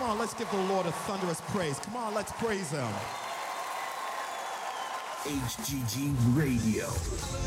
on, let's give the Lord a thunderous praise. Come on, let's praise him. HGG Radio.